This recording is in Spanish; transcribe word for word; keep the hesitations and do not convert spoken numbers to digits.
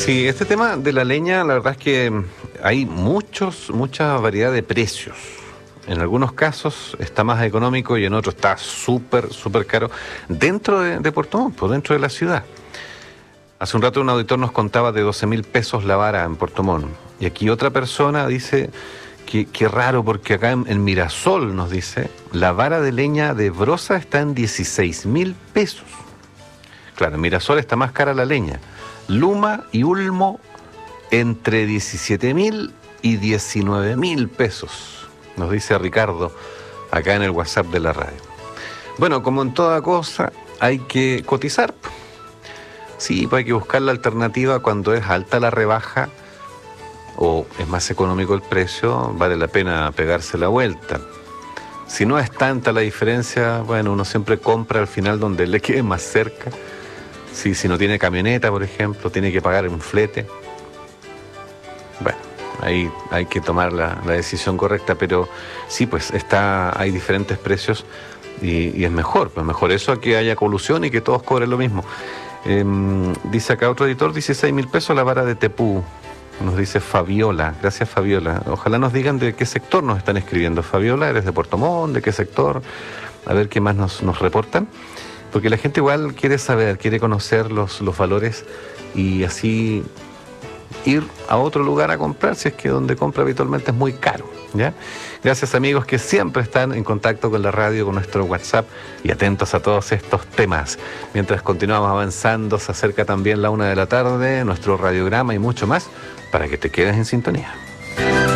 Sí, este tema de la leña, la verdad es que hay muchos, mucha variedad de precios. En algunos casos está más económico y en otros está súper, súper caro dentro de, de Puerto Montt, pues dentro de la ciudad. Hace un rato un auditor nos contaba de doce mil pesos la vara en Puerto Montt. Y aquí otra persona dice que qué raro porque acá en, en Mirasol nos dice la vara de leña de brosa está en dieciséis mil pesos. Claro, en Mirasol está más cara la leña. Luma y Ulmo entre diecisiete mil y diecinueve mil pesos, nos dice Ricardo acá en el WhatsApp de la radio. Bueno, como en toda cosa, hay que cotizar. Sí, pues hay que buscar la alternativa cuando es alta la rebaja o es más económico el precio, vale la pena pegarse la vuelta. Si no es tanta la diferencia, bueno, uno siempre compra al final donde le quede más cerca. Sí, si no tiene camioneta, por ejemplo, tiene que pagar un flete. Bueno, ahí hay que tomar la, la decisión correcta, pero sí, pues está, hay diferentes precios y, y es mejor, pues mejor eso a que haya colusión y que todos cobren lo mismo. Eh, dice acá otro editor, dieciséis mil pesos la vara de Tepú, nos dice Fabiola. Gracias, Fabiola. Ojalá nos digan de qué sector nos están escribiendo. Fabiola, ¿eres de Puerto Montt? ¿De qué sector? A ver qué más nos, nos reportan. Porque la gente igual quiere saber, quiere conocer los, los valores y así ir a otro lugar a comprar si es que donde compra habitualmente es muy caro, ¿ya? Gracias, amigos, que siempre están en contacto con la radio, con nuestro WhatsApp y atentos a todos estos temas. Mientras continuamos avanzando, se acerca también la una de la tarde, nuestro radiograma y mucho más para que te quedes en sintonía.